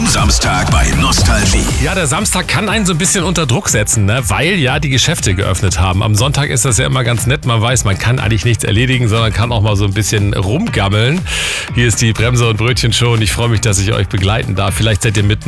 Samstag bei Nostalgie. Ja, der Samstag kann einen so ein bisschen unter Druck setzen, ne? Weil ja die Geschäfte geöffnet haben. Am Sonntag ist das ja immer ganz nett. Man weiß, man kann eigentlich nichts erledigen, sondern kann auch mal so ein bisschen rumgammeln. Hier ist die Bremse- und Brötchen-Show und ich freue mich, dass ich euch begleiten darf. Vielleicht seid ihr mit